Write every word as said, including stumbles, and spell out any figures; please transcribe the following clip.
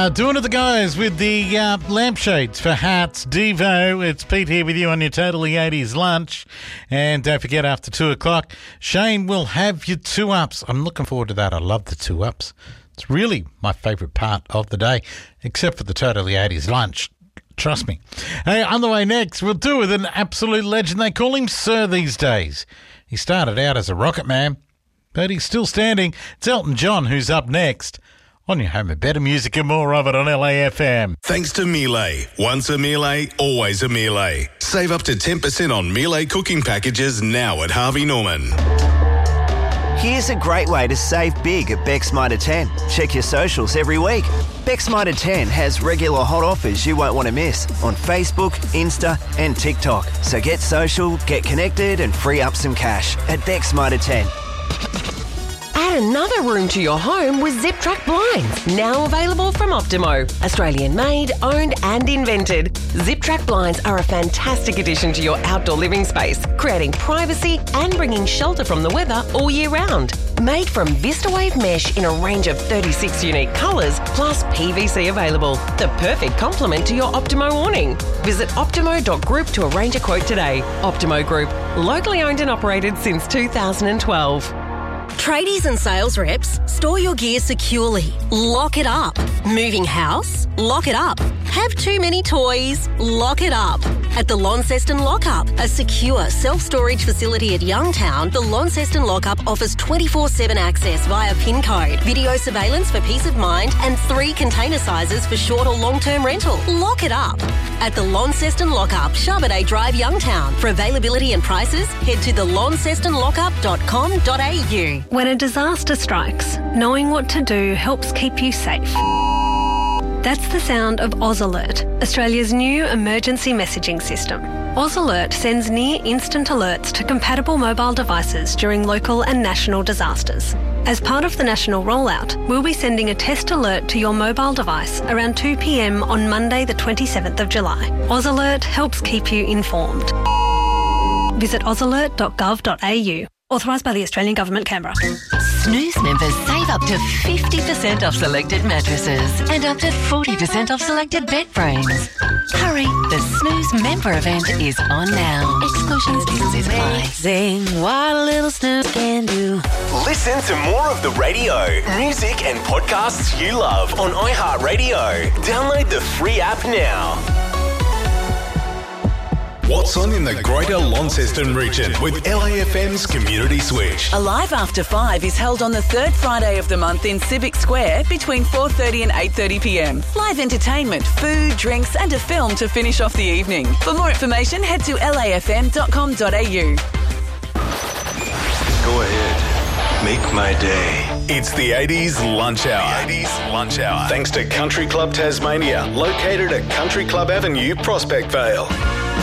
Uh, doing it the guys with the uh, lampshades for hats, Devo. It's Pete here with you on your Totally eighties lunch. And don't forget, after two o'clock, Shane will have your two-ups. I'm looking forward to that. I love the two-ups. It's really my favourite part of the day, except for the Totally eighties lunch. Trust me. Hey, on the way next, we'll do with an absolute legend. They call him Sir these days. He started out as a rocket man, but he's still standing. It's Elton John who's up next on your home of better music and more of it on L A F M. Thanks to Miele. Once a Miele, always a Miele. Save up to ten percent on Miele cooking packages now at Harvey Norman. Here's a great way to save big at Beck's Mitre ten. Check your socials every week. Beck's Mitre ten has regular hot offers you won't want to miss on Facebook, Insta and TikTok. So get social, get connected and free up some cash at Beck's Mitre ten. Add another room to your home with Zip Track blinds, now available from Optimo. Australian made, owned and invented. Zip Track blinds are a fantastic addition to your outdoor living space, creating privacy and bringing shelter from the weather all year round. Made from VistaWave mesh in a range of thirty-six unique colours, plus P V C available. The perfect complement to your Optimo awning. Visit optimo dot group to arrange a quote today. Optimo Group, locally owned and operated since two thousand twelve. Tradies and sales reps, store your gear securely. Lock it up. Moving house? Lock it up. Have too many toys? Lock it up. At the Launceston Lockup, a secure self-storage facility at Youngtown, the Launceston Lockup offers twenty-four seven access via PIN code, video surveillance for peace of mind, and three container sizes for short or long-term rental. Lock it up. At the Launceston Lockup, Charbonnet Drive, Youngtown. For availability and prices, head to the launceston lockup dot com dot a u. When a disaster strikes, knowing what to do helps keep you safe. That's the sound of Oz Alert, Australia's new emergency messaging system. Oz Alert sends near-instant alerts to compatible mobile devices during local and national disasters. As part of the national rollout, we'll be sending a test alert to your mobile device around two p.m. on Monday the twenty-seventh of July. Oz Alert helps keep you informed. Visit oz alert dot gov dot a u. Authorised by the Australian Government, Canberra. Snooze members save up to fifty percent off selected mattresses and up to forty percent off selected bed frames. Hurry, the Snooze member event is on now. Exclusions, T's apply. Amazing what a little snooze can do. Listen to more of the radio, music and podcasts you love on iHeartRadio. Download the free app now. What's on in the Greater Launceston region with L A F M's Community Switch. Alive After Five is held on the third Friday of the month in Civic Square between four thirty and eight thirty p.m. Live entertainment, food, drinks and a film to finish off the evening. For more information, head to l a f m dot com dot a u. Go ahead. Make my day. It's the eighties Lunch Hour. The eighties Lunch Hour. Thanks to Country Club Tasmania, located at Country Club Avenue, Prospect Vale.